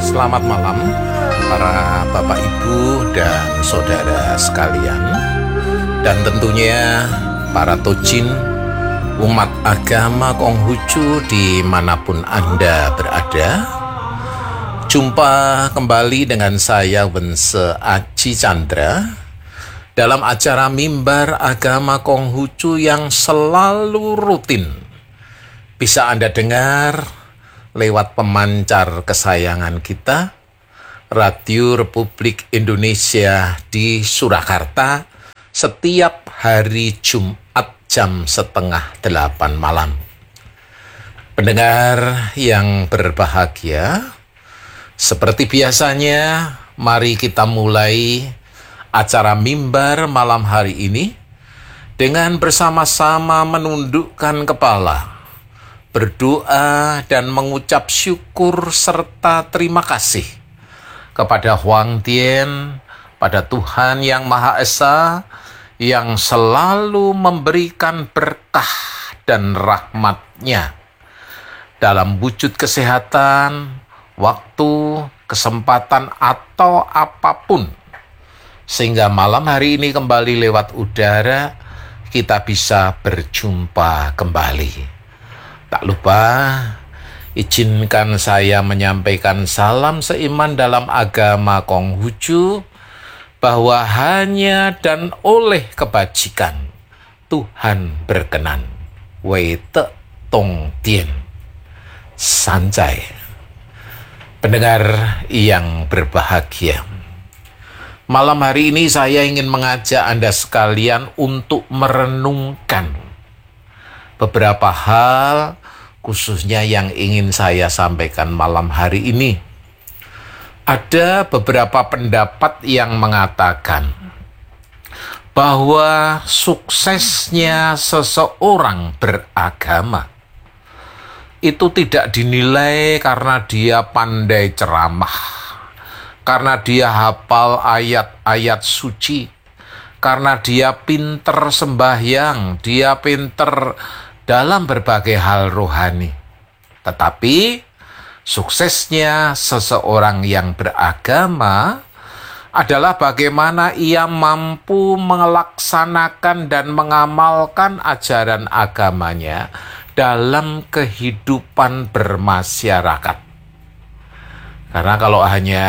Selamat malam para Bapak Ibu dan Saudara sekalian, dan tentunya para Tojin umat agama Konghucu dimanapun Anda berada. Jumpa kembali dengan saya Wense Aji Chandra dalam acara Mimbar Agama Konghucu yang selalu rutin bisa Anda dengar lewat pemancar kesayangan kita, Radio Republik Indonesia di Surakarta, setiap hari Jumat jam 7:30 malam. Pendengar yang berbahagia, seperti biasanya, mari kita mulai acara Mimbar malam hari ini dengan bersama-sama menundukkan kepala, berdoa dan mengucap syukur serta terima kasih kepada Huang Tian, pada Tuhan Yang Maha Esa yang selalu memberikan berkah dan rahmat-Nya dalam wujud kesehatan, waktu, kesempatan atau apapun, sehingga malam hari ini kembali lewat udara kita bisa berjumpa kembali. Tak lupa, izinkan saya menyampaikan salam seiman dalam agama Konghucu, bahwa hanya dan oleh kebajikan Tuhan berkenan. Wei Te Tong Tien. Sanjay. Pendengar yang berbahagia, malam hari ini saya ingin mengajak Anda sekalian untuk merenungkan beberapa hal, khususnya yang ingin saya sampaikan malam hari ini. Ada beberapa pendapat yang mengatakan bahwa suksesnya seseorang beragama itu tidak dinilai karena dia pandai ceramah, karena dia hafal ayat-ayat suci, karena dia pinter sembahyang, dia pinter dalam berbagai hal rohani. Tetapi suksesnya seseorang yang beragama adalah bagaimana ia mampu melaksanakan dan mengamalkan ajaran agamanya dalam kehidupan bermasyarakat. Karena kalau hanya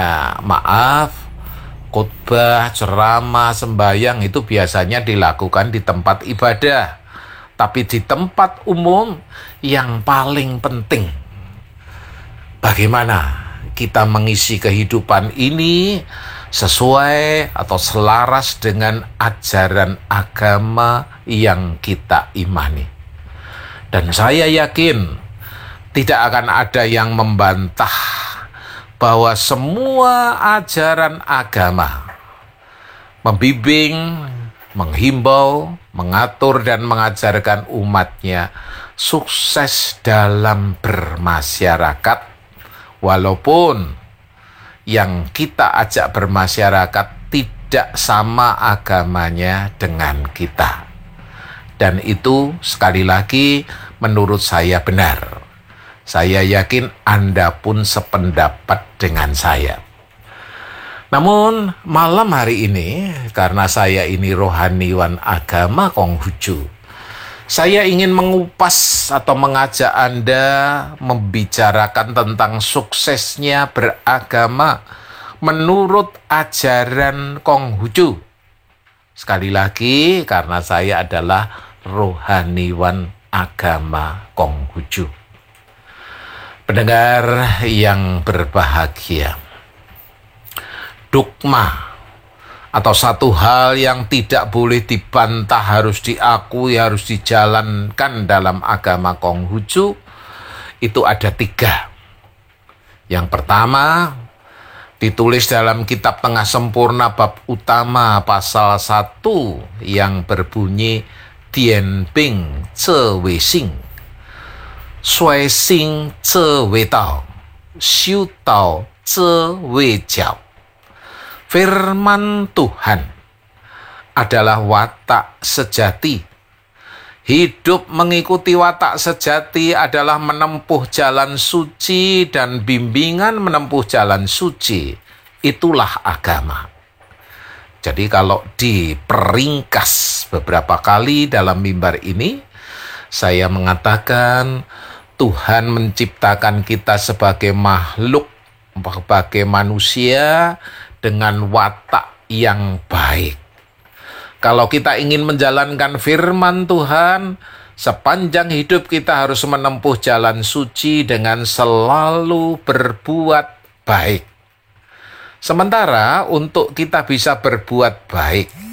khotbah, ceramah, sembahyang itu biasanya dilakukan di tempat ibadah. Tapi di tempat umum yang paling penting, bagaimana kita mengisi kehidupan ini sesuai atau selaras dengan ajaran agama yang kita imani. Dan saya yakin tidak akan ada yang membantah bahwa semua ajaran agama membimbing, menghimbau, mengatur dan mengajarkan umatnya sukses dalam bermasyarakat, walaupun yang kita ajak bermasyarakat tidak sama agamanya dengan kita. Dan itu sekali lagi menurut saya benar. Saya yakin Anda pun sependapat dengan saya. Namun malam hari ini, karena saya ini rohaniwan agama Konghucu, saya ingin mengupas atau mengajak Anda membicarakan tentang suksesnya beragama menurut ajaran Konghucu. Sekali lagi, karena saya adalah rohaniwan agama Konghucu. Pendengar yang berbahagia, dogma atau satu hal yang tidak boleh dibantah, harus diakui, harus dijalankan dalam agama Konghucu, itu ada 3. Yang pertama, ditulis dalam kitab Tengah Sempurna bab utama pasal 1 yang berbunyi Tian Ping Ce Wei Xing, Sui Xing Ce Wei Dao, Xiu Dao Ce Wei Jiao. Firman Tuhan adalah watak sejati, Hidup mengikuti watak sejati adalah menempuh jalan suci dan bimbingan menempuh jalan suci. Itulah agama. Jadi kalau diperingkas beberapa kali dalam mimbar ini, saya mengatakan Tuhan menciptakan kita sebagai makhluk, sebagai manusia dengan watak yang baik. Kalau kita ingin menjalankan firman Tuhan, sepanjang hidup kita harus menempuh jalan suci dengan selalu berbuat baik. Sementara untuk kita bisa berbuat baik,